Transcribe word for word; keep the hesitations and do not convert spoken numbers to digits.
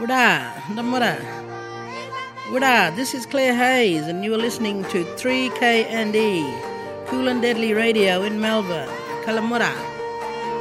Uda, Damura. Uda, this is Claire Hayes, and you are listening to three K and E, Cool and Deadly Radio in Melbourne. Kalamura.